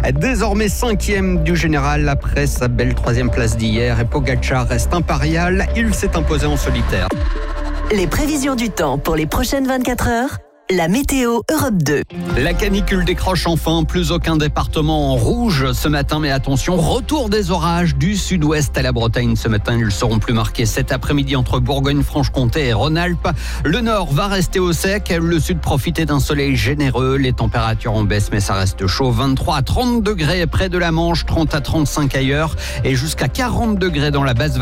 Désormais 5e du général après sa belle 3e place d'hier. Et Pogacar reste imparial. Il s'est imposé en solitaire. Les prévisions du temps pour les prochaines 24 heures. La météo Europe 2. La canicule décroche enfin, plus aucun département en rouge ce matin, mais attention, retour des orages du sud-ouest à la Bretagne. Ce matin, ils seront plus marqués cet après-midi entre Bourgogne-Franche-Comté et Rhône-Alpes. Le nord va rester au sec, le sud profiter d'un soleil généreux. Les températures en baisse, mais ça reste chaud. 23 à 30 degrés près de la Manche, 30 à 35 ailleurs et jusqu'à 40 degrés dans la basse